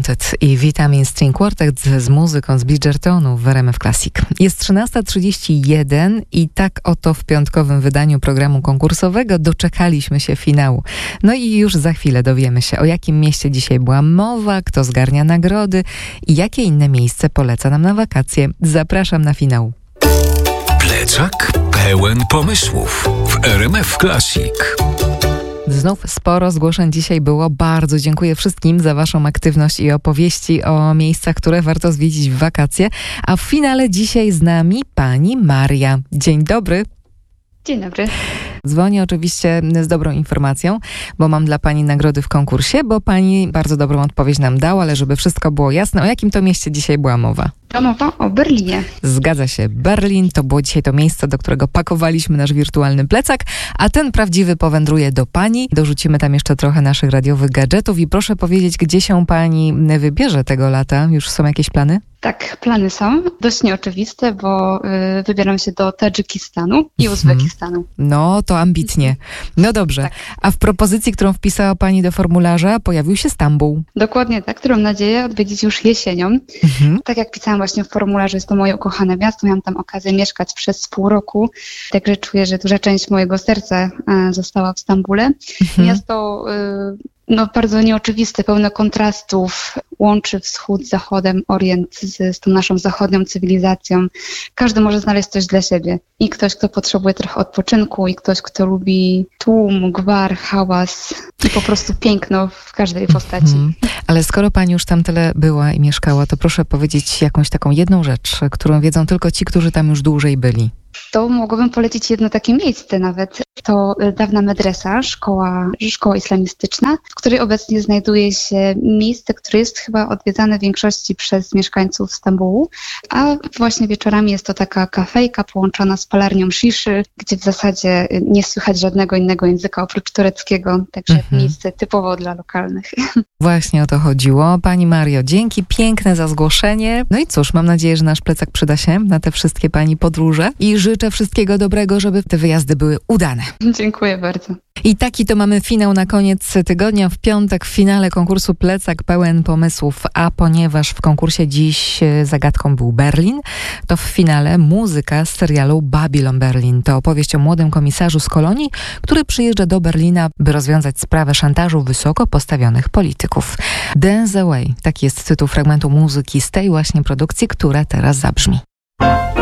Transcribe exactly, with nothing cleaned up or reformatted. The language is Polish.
Wanted i Vitamin String Quartet z muzyką z Bridgertonu w R M F Classic. Jest trzynasta trzydzieści jeden i tak oto w piątkowym wydaniu programu konkursowego doczekaliśmy się finału. No i już za chwilę dowiemy się, o jakim mieście dzisiaj była mowa, kto zgarnia nagrody i jakie inne miejsce poleca nam na wakacje. Zapraszam na finał. Plecak pełen pomysłów w R M F Classic. Znów sporo zgłoszeń dzisiaj było. Bardzo dziękuję wszystkim za waszą aktywność i opowieści o miejscach, które warto zwiedzić w wakacje. A w finale dzisiaj z nami pani Maria. Dzień dobry. Dzień dobry. Dzwonię oczywiście z dobrą informacją, bo mam dla pani nagrody w konkursie, bo pani bardzo dobrą odpowiedź nam dała, ale żeby wszystko było jasne, o jakim to mieście dzisiaj była mowa? To mowa o Berlinie. Zgadza się, Berlin to było dzisiaj to miejsce, do którego pakowaliśmy nasz wirtualny plecak, a ten prawdziwy powędruje do pani. Dorzucimy tam jeszcze trochę naszych radiowych gadżetów i proszę powiedzieć, gdzie się pani wybierze tego lata? Już są jakieś plany? Tak, plany są dość nieoczywiste, bo y, wybieram się do Tadżykistanu i Uzbekistanu. No, to ambitnie. No dobrze. Tak. A w propozycji, którą wpisała pani do formularza, pojawił się Stambuł. Dokładnie tak, którą mam nadzieję odwiedzić już jesienią. Mhm. Tak jak pisałam właśnie w formularzu, jest to moje ukochane miasto. Miałam tam okazję mieszkać przez pół roku, także czuję, że duża część mojego serca y, została w Stambule. Mhm. Miasto y, no, bardzo nieoczywiste, pełne kontrastów, łączy wschód z zachodem, orient z, z tą naszą zachodnią cywilizacją. Każdy może znaleźć coś dla siebie. I ktoś, kto potrzebuje trochę odpoczynku, i ktoś, kto lubi tłum, gwar, hałas i po prostu piękno w każdej postaci. Mm. Ale skoro pani już tam tyle była i mieszkała, to proszę powiedzieć jakąś taką jedną rzecz, którą wiedzą tylko ci, którzy tam już dłużej byli. To mogłabym polecić jedno takie miejsce nawet. To dawna medresa, szkoła, szkoła islamistyczna, w której obecnie znajduje się miejsce, które jest chyba odwiedzane w większości przez mieszkańców Stambułu, a właśnie wieczorami jest to taka kafejka połączona z palarnią sziszy, gdzie w zasadzie nie słychać żadnego innego języka oprócz tureckiego, także mhm. miejsce typowo dla lokalnych. Właśnie o to chodziło. Pani Mario, dzięki piękne za zgłoszenie. No i cóż, mam nadzieję, że nasz plecak przyda się na te wszystkie pani podróże i życzę wszystkiego dobrego, żeby te wyjazdy były udane. Dziękuję bardzo. I taki to mamy finał na koniec tygodnia. W piątek w finale konkursu Plecak pełen pomysłów, a ponieważ w konkursie dziś zagadką był Berlin, to w finale muzyka z serialu Babylon Berlin. To opowieść o młodym komisarzu z kolonii, który przyjeżdża do Berlina, by rozwiązać sprawę szantażu wysoko postawionych polityków. Dance Away, taki jest tytuł fragmentu muzyki z tej właśnie produkcji, która teraz zabrzmi.